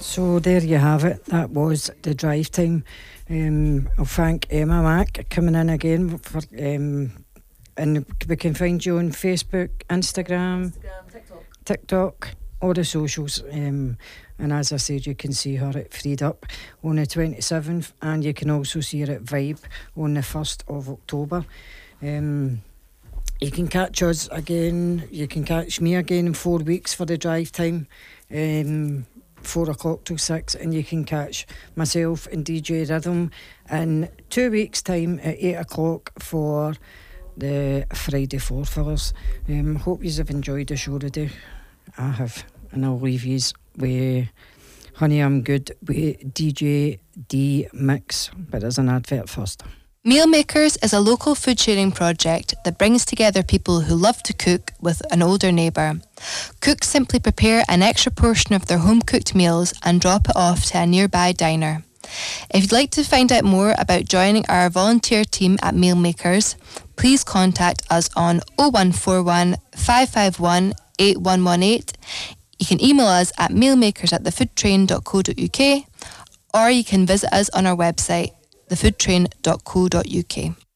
So there you have it. That was the drive time. I'll thank Emma Mack coming in again for and we can find you on Facebook, Instagram, TikTok, all the socials. And as I said, you can see her at Freed Up on the 27th, and you can also see her at Vibe on the 1st of October. You can catch us again. You can catch me again in 4 weeks for the drive time. 4 o'clock till 6, and you can catch myself and DJ Rhythm in 2 weeks' time at 8 o'clock for the Friday Four Fillers. Hope you have enjoyed the show today. I have, and I'll leave you with Honey I'm Good with DJ D Mix, but there's an advert first. Mealmakers is a local food sharing project that brings together people who love to cook with an older neighbour. Cooks simply prepare an extra portion of their home-cooked meals and drop it off to a nearby diner. If you'd like to find out more about joining our volunteer team at Mealmakers, please contact us on 0141 551 8118. You can email us at mealmakers@thefoodtrain.co.uk, or you can visit us on our website, thefoodtrain.co.uk.